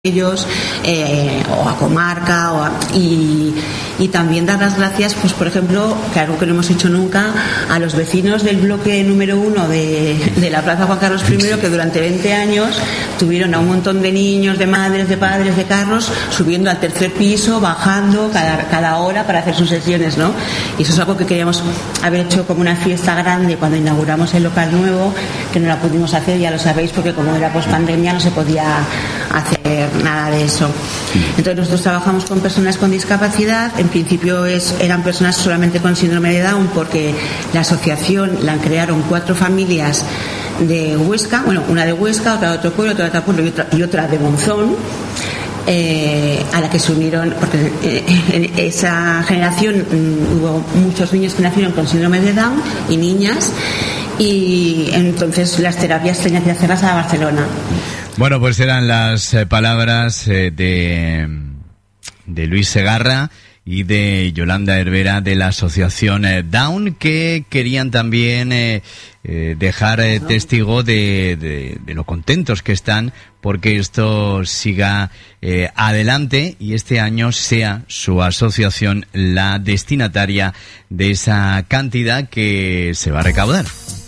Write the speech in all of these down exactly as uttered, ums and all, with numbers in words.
ellos eh, o a comarca o a, y, y también dar las gracias, pues por ejemplo, que algo que no hemos hecho nunca, a los vecinos del bloque número uno de, de la Plaza Juan Carlos primero, que durante veinte años tuvieron a un montón de niños, de madres, de padres, de carros subiendo al tercer piso, bajando cada, cada hora para hacer sus sesiones, ¿no? Y eso es algo que queríamos haber hecho como una fiesta grande cuando inauguramos el local nuevo, que no la pudimos hacer, ya lo sabéis, porque como era pospandemia no se podía hacer nada de eso. Entonces nosotros trabajamos con personas con discapacidad. En principio es, eran personas solamente con síndrome de Down, porque la asociación la crearon cuatro familias de Huesca, bueno, una de Huesca, otra de otro pueblo, otra de otro pueblo y otra, y otra de Monzón, eh, a la que se unieron, porque eh, en esa generación mm, hubo muchos niños que nacieron con síndrome de Down y niñas, y entonces las terapias tenían que hacerlas a Barcelona. Bueno, pues eran las eh, palabras eh, de, de Luis Segarra y de Yolanda Hervera de la asociación eh, Down, que querían también eh, eh, dejar eh, testigo de, de, de lo contentos que están porque esto siga eh, adelante y este año sea su asociación la destinataria de esa cantidad que se va a recaudar.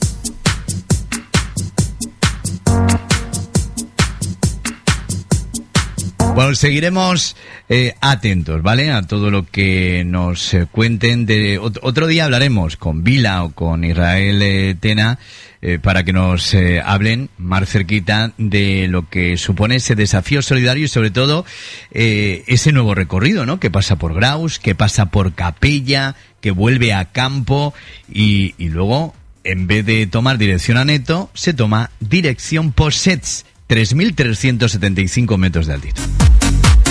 Bueno, seguiremos eh, atentos, ¿vale? A todo lo que nos eh, cuenten. De otro día hablaremos con Vila o con Israel eh, Tena eh, para que nos eh, hablen más cerquita de lo que supone ese desafío solidario y sobre todo eh, ese nuevo recorrido, ¿no? Que pasa por Graus, que pasa por Capella, que vuelve a Campo y, y luego, en vez de tomar dirección a Neto, se toma dirección Possets, tres mil trescientos setenta y cinco metros de altitud.